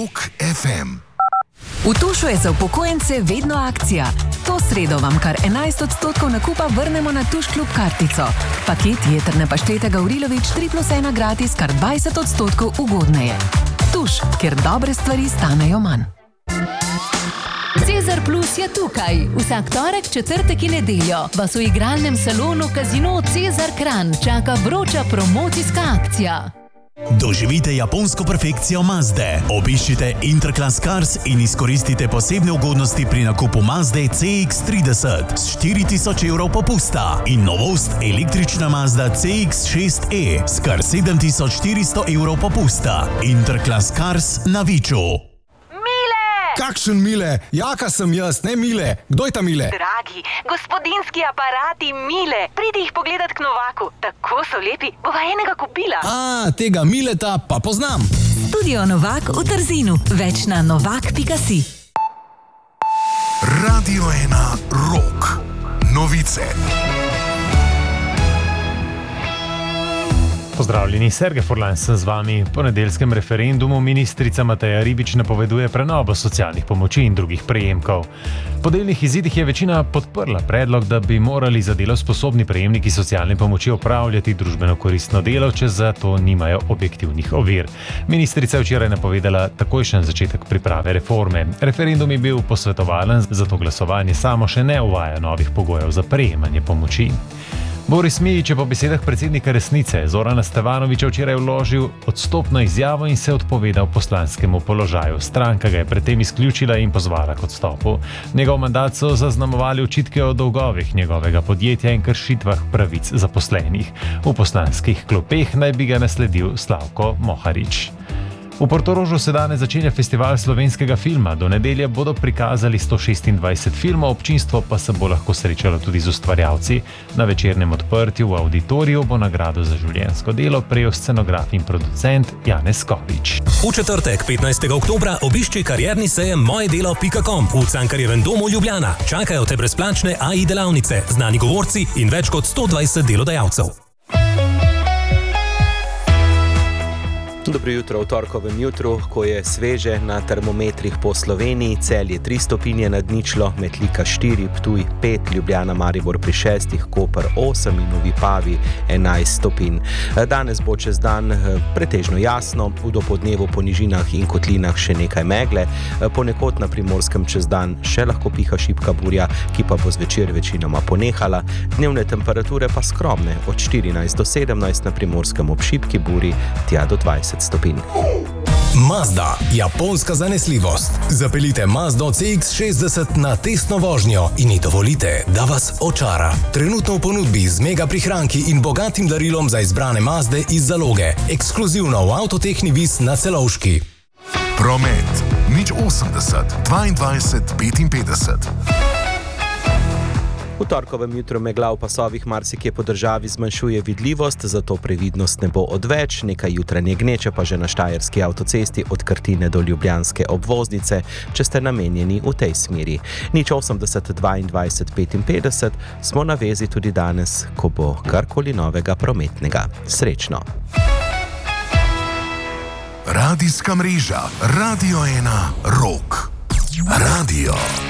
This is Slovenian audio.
Rock FM. V Tušu je za upokojence vedno akcija. To sredo vam kar 11% nakupa vrnemo na Tuš Klub kartico. Paket jetrne paštete Gavrilović 3+1 gratis kar 20% ugodneje. Tuš, kjer dobre stvari stanejo manj. Cezar Plus je tukaj. Vsak torek, četrtek in nedeljo vas v igralnem salonu Casino Cezar Kranj čaka vroča promocijska akcija. Doživite japonsko perfekcijo Mazde. Obiščite Interclass Cars in izkoristite posebne ugodnosti pri nakupu Mazde CX-30 s 4000 evrov popusta in novost električna Mazda CX-6e s kar 7400 evrov popusta. Interclass Cars na Viču. Kakšen Mile? Jaka sem jaz, ne Mile. Kdo je ta Mile? Dragi, gospodinski aparati Mile. Pridi jih pogledat k Novaku. Tako so lepi, bova enega kupila. Tega Mileta pa poznam. Studio Novak v Trzinu. Več na novak.si. Radio 1 Rock. Novice. Pozdravljeni, Sergej Furlan sem z vami. Po nedeljskem referendumu ministrica Mateja Ribič napoveduje prenovo socialnih pomoči in drugih prejemkov. Po delnih izidih je večina podprla predlog, da bi morali za delo sposobni prejemniki socialne pomoči opravljati družbeno koristno delo, če za to nimajo objektivnih ovir. Ministrica je včeraj napovedala takojšen začetek priprave reforme. Referendum je bil posvetovalen, zato glasovanje samo še ne uvaja novih pogojev za prejemanje pomoči. Boris Mijić je po besedah predsednika Resnice Zorana Stevanovića včeraj vložil odstopno izjavo in se odpovedal poslanskemu položaju. Stranka ga je predtem izključila in pozvala k odstopu. Njegov mandat so zaznamovali očitke o dolgovih njegovega podjetja in kršitvah pravic zaposlenih. V poslanskih klopeh naj bi ga nasledil Slavko Moharič. V Portorožu se danes začenja festival slovenskega filma. Do nedelje bodo prikazali 126 filmov, občinstvo pa se bo lahko srečalo tudi z ustvarjalci. Na večernem odprtju v Auditoriju bo nagrado za življenjsko delo prejel scenograf in producent Janez Kovič. V četrtek, 15. oktobra, obišči karierni sejem mojedelo.com v Cankarjevem domu Ljubljana. Čakajo te brezplačne AI delavnice, znani govorci in več kot 120 delodajalcev. Dobro jutro v torkovem jutru, ko je sveže na termometrih po Sloveniji. Celje 3 stopinje nad ničlo, Metlika 4, Ptuj 5, Ljubljana, Maribor pri 6, Koper 8 in v Vipavi 11 stopinj. Danes bo čez dan pretežno jasno, v dopoldnevu po nižinah in kotlinah še nekaj megle, ponekod na Primorskem čez dan še lahko piha šibka burja, ki pa bo zvečer večinoma ponehala. Dnevne temperature pa skromne, od 14 do 17 na Primorskem ob šibki burji, tja do 20 stopinj. Mazda, japonska zanesljivost. Zapeljite Mazdo CX-60 na testno vožnjo in ji dovolite, da vas očara. Trenutno v ponudbi z mega prihranki in bogatim darilom za izbrane Mazde iz zaloge. Ekskluzivno v Avtotehni Vis na Celovški. Promet 080 22 55. V torkovem jutru megla v pasovih marsikje po državi zmanjšuje vidljivost, zato previdnost ne bo odveč, nekaj jutranje gneče pa že na Štajerski avtocesti od Krtine do Ljubljanske obvoznice, če ste namenjeni v tej smeri. 080 22 55 smo na vezi tudi danes, ko bo karkoli novega prometnega. Srečno! Radijska mreža Radio 1 Rock. Radio